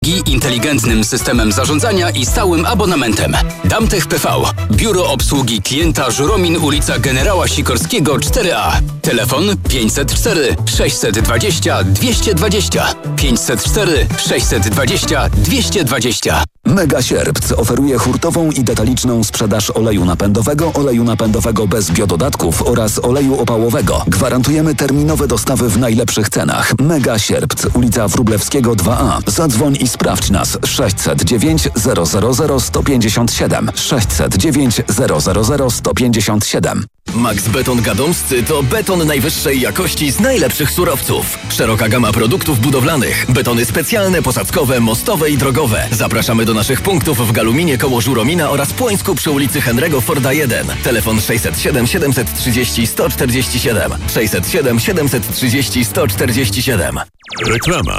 inteligentnym systemem zarządzania i stałym abonamentem. Damtech PV. Biuro obsługi klienta Żuromin, ulica Generała Sikorskiego 4A. Telefon 504 620 220. 504 620 220. Mega Sierpc oferuje hurtową i detaliczną sprzedaż oleju napędowego bez biododatków oraz oleju opałowego. Gwarantujemy terminowe dostawy w najlepszych cenach. Mega Sierpc, ulica Wróblewskiego 2A. Zadzwoń i sprawdź nas 609 000 157 609 000 157. Max Beton Gadomscy to beton najwyższej jakości z najlepszych surowców. Szeroka gama produktów budowlanych. Betony specjalne, posadzkowe, mostowe i drogowe. Zapraszamy do naszych punktów w Galuminie koło Żuromina oraz Płońsku przy ulicy Henry'ego Forda 1. Telefon 607 730 147. 607 730 147. Reklama.